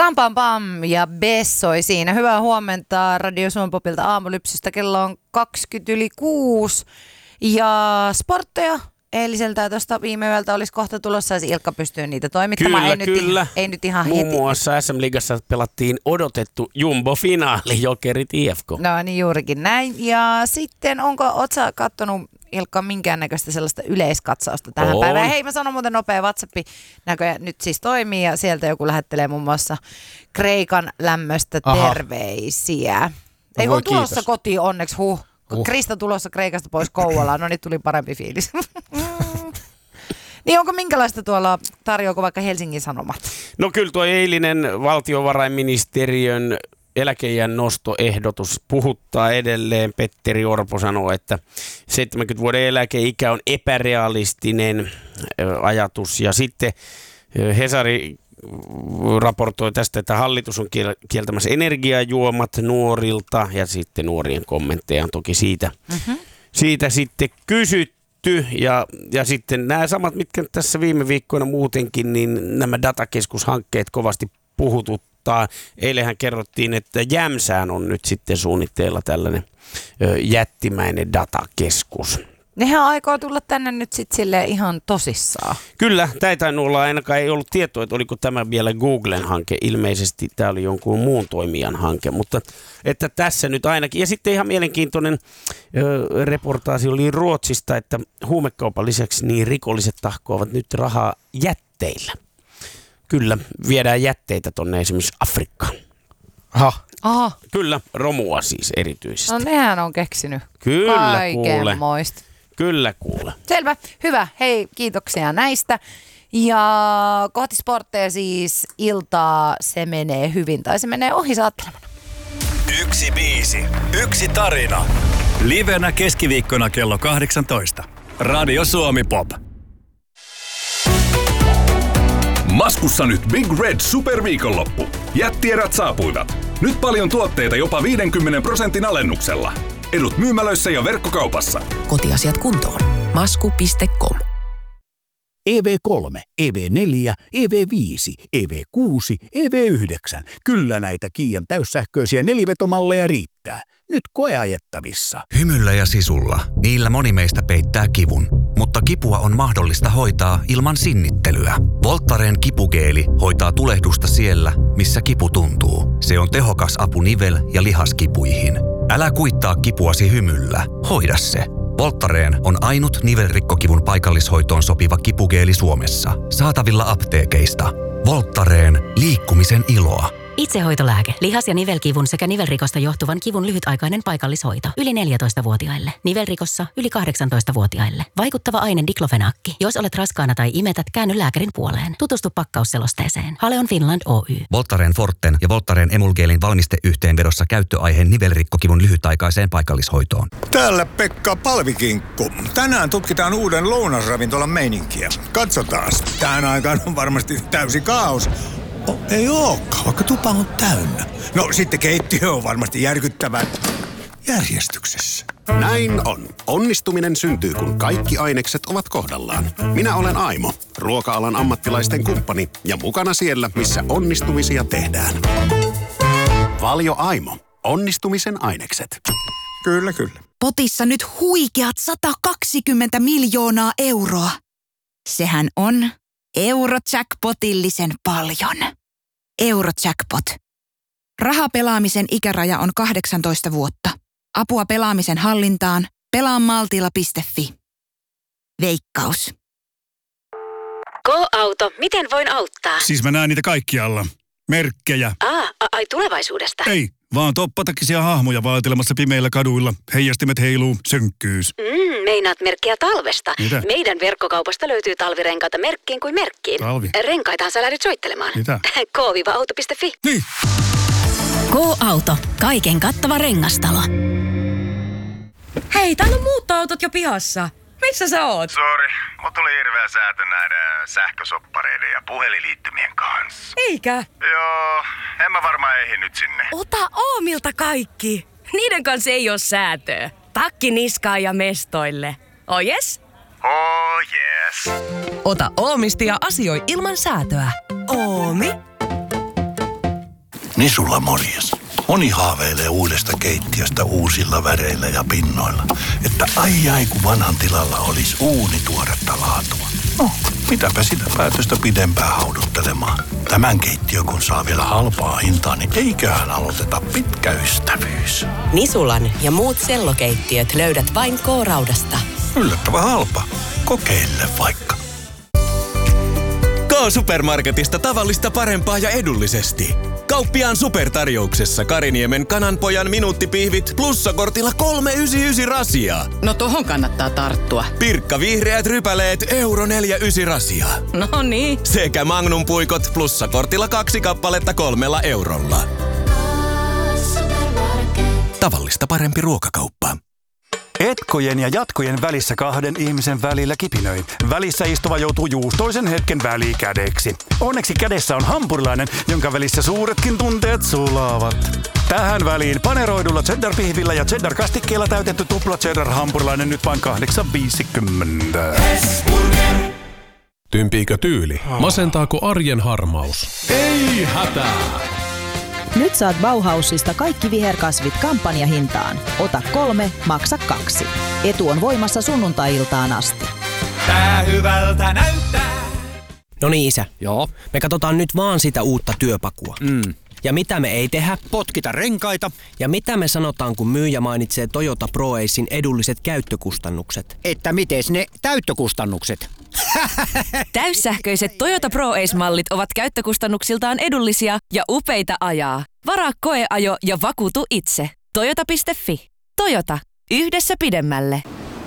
Ram Pam Pam ja Bessoi siinä. Hyvää huomenta Radio Suomen Popilta aamulypsystä. Kello on 6:20. Ja sportteja eiliseltä ja tuosta viime yöltä olisi kohta tulossa, jos Ilkka pystyy niitä toimittamaan. Kyllä. Ei nyt ihan muun heti. muassa SM-liigassa pelattiin odotettu jumbo-finaali, Jokerit IFK. No niin, juurikin näin. Ja sitten ootko sä kattonut, Ilkka, minkäännäköistä sellaista yleiskatsausta tähän päivään? Hei, mä sanon muuten nopea WhatsApp näköjään nyt siis toimii ja sieltä joku lähettelee muun muassa Kreikan lämmöstä terveisiä. Ei ole tulossa kotiin onneksi, Krista tulossa Kreikasta pois Kouvolaan, no niin tuli parempi fiilis. Niin onko minkälaista tuolla, tarjoako vaikka Helsingin Sanomat? No kyllä tuo eilinen valtiovarainministeriön eläkeiän nostoehdotus puhuttaa edelleen. Petteri Orpo sanoo, että 70 vuoden eläkeikä on epärealistinen ajatus. Ja sitten Hesari raportoi tästä, että hallitus on kieltämässä energiajuomat nuorilta ja sitten nuorien kommentteja on toki siitä sitten kysytty. Ja sitten nämä samat, mitkä tässä viime viikkoina muutenkin, niin nämä datakeskushankkeet kovasti puhututtaa. Eilenhän kerrottiin, että Jämsään on nyt sitten suunnitteilla tällainen jättimäinen datakeskus. Nehän aikoo tulla tänne nyt sitten silleen ihan tosissaan. Kyllä, tämä ei tainnut olla, ainakaan ei ollut tietoa, että oliko tämä vielä Googlen hanke. Ilmeisesti tämä oli jonkun muun toimijan hanke, mutta että tässä nyt ainakin. Ja sitten ihan mielenkiintoinen reportaasi oli Ruotsista, että huumekaupan lisäksi niin rikolliset tahkoavat nyt rahaa jätteillä. Kyllä, viedään jätteitä tonne esimerkiksi Afrikkaan. Aha. Kyllä, romua siis erityisesti. No nehän on keksinyt kaikenmoista. Kyllä kuule. Selvä, hyvä. Hei, kiitoksia näistä. Ja kohti sportteja siis iltaa se menee hyvin tai se menee ohi saattelemana. 1 biisi, 1 tarina. Livenä keskiviikkona kello 18. Radio Suomi Pop. Maskussa nyt Big Red Superviikonloppu. Jättierät saapuivat. Nyt paljon tuotteita jopa 50% alennuksella. Edut myymälöissä ja verkkokaupassa. Kotiasiat kuntoon. Masku.com. EV3, EV4, EV5, EV6, EV9. Kyllä näitä Kiian täyssähköisiä nelivetomalleja riittää. Nyt koeajettavissa. Hymyllä ja sisulla. Niillä moni meistä peittää kivun. Mutta kipua on mahdollista hoitaa ilman sinnittelyä. Voltaren kipugeeli hoitaa tulehdusta siellä, missä kipu tuntuu. Se on tehokas apu nivel- ja lihaskipuihin. Älä kuittaa kipuasi hymyllä. Hoida se. Voltaren on ainut nivelrikkokivun paikallishoitoon sopiva kipugeeli Suomessa. Saatavilla apteekeista. Voltaren, liikkumisen iloa. Itsehoitolääke. Lihas- ja nivelkivun sekä nivelrikosta johtuvan kivun lyhytaikainen paikallishoito. Yli 14-vuotiaille. Nivelrikossa yli 18-vuotiaille. Vaikuttava aine diklofenaakki. Jos olet raskaana tai imetät, käänny lääkärin puoleen. Tutustu pakkausselosteeseen. Haleon Finland Oy. Voltaren Forten ja Voltaren Emulgeelin valmisteyhteenvedossa käyttöaiheen nivelrikkokivun lyhytaikaiseen paikallishoitoon. Täällä Pekka Palvikinkku. Tänään tutkitaan uuden lounasravintolan meininkiä. Katsotaan. Tähän aikaan on varmasti täysi kaos. Ei olekaan, vaikka tupa on täynnä. No sitten keittiö on varmasti järkyttävän järjestyksessä. Näin on. Onnistuminen syntyy, kun kaikki ainekset ovat kohdallaan. Minä olen Aimo, ruoka-alan ammattilaisten kumppani ja mukana siellä, missä onnistumisia tehdään. Valio Aimo. Onnistumisen ainekset. Kyllä, kyllä. Potissa nyt huikeat 120 miljoonaa euroa. Sehän on Eurojackpotillisen paljon. Eurojackpot. Rahapelaamisen ikäraja on 18 vuotta. Apua pelaamisen hallintaan. Pelaamaltilla.fi. Veikkaus. Go-auto, miten voin auttaa? Siis mä näen niitä kaikkialla. Merkkejä. Ai tulevaisuudesta? Ei, vaan toppatakisia hahmoja vaatelemassa pimeillä kaduilla. Heijastimet heiluu, sönkkyys. Meinaat merkkiä talvesta. Mitä? Meidän verkkokaupasta löytyy talvirenkaita merkkiin kuin merkkiin. Talvi? Renkaitahan sä lähdet soittelemaan. Mitä? K-auto.fi. Niin. K-auto. Kaiken kattava rengastalo. Hei, täällä on muuttoautot jo pihassa. Missä sä oot? Sori, mut tuli hirveä säätö näiden sähkösoppareiden ja puhelinliittymien kanssa. Eikä? Joo, en mä varmaan ehdi nyt sinne. Ota Oomilta kaikki. Niiden kanssa ei oo säätöä. Takki niskaan ja mestoille. Oh yes? Oh yes. Ota Oomista ja asioi ilman säätöä. Oomi. Nisulla morjes. Moni haaveilee uudesta keittiöstä uusilla väreillä ja pinnoilla. Että ai kun vanhan tilalla olisi uunituoretta laatua. No, mitäpä sitä päätöstä pidempään hauduttelemaan. Tämän keittiön kun saa vielä halpaa hintaa, niin eiköhän aloiteta pitkä ystävyys. Nisulan ja muut sellokeittiöt löydät vain K-Raudasta. Yllättävän halpa. Kokeile vaikka. K-Supermarketista tavallista parempaa ja edullisesti. Kauppiaan supertarjouksessa Kariniemen kananpojan minuuttipihvit plussakortilla 3,99 rasia. No tohon kannattaa tarttua. Pirkka vihreät rypäleet euro 4,9 rasia. No niin. Sekä Magnum puikot plussakortilla 2 kappaletta 3 eurolla. Tavallista parempi ruokakauppa. Etkojen ja jatkojen välissä kahden ihmisen välillä kipinöi. Välissä istuva joutuu juustoisen hetken välikädeksi. Onneksi kädessä on hampurilainen, jonka välissä suuretkin tunteet sulaavat. Tähän väliin paneroidulla cheddar-pihvillä ja cheddar-kastikkeella täytetty tupla cheddar-hampurilainen nyt vain 8,50. Tympiikö tyyli? Masentaako arjen harmaus? Ei hätää! Nyt saat Bauhausista kaikki viherkasvit kampanjahintaan. Ota 3, maksa 2. Etu on voimassa sunnuntai-iltaan asti. Tää hyvältä näyttää. No niin isä. Joo. Me katsotaan nyt vaan sitä uutta työpakua. Ja mitä me ei tehdä? Potkita renkaita. Ja mitä me sanotaan, kun myyjä mainitsee Toyota ProAcen edulliset käyttökustannukset? Että mites ne täyttökustannukset? Täyssähköiset Toyota ProAce-mallit ovat käyttökustannuksiltaan edullisia ja upeita ajaa. Varaa koeajo ja vakuutu itse. Toyota.fi. Toyota. Yhdessä pidemmälle.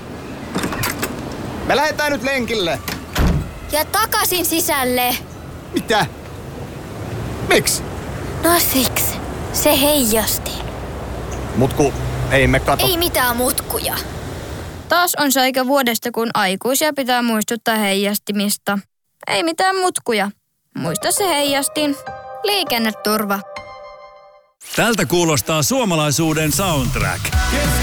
Me lähdetään nyt lenkille. Ja takaisin sisälle. Mitä? Miksi? No siksi. Se heijasti. Mutku, ei me kato. Ei mitään mutkuja. Taas on se aika vuodesta, kun aikuisia pitää muistuttaa heijastimista. Ei mitään mutkuja. Muista se heijastin. Liikenneturva. Tältä kuulostaa suomalaisuuden soundtrack.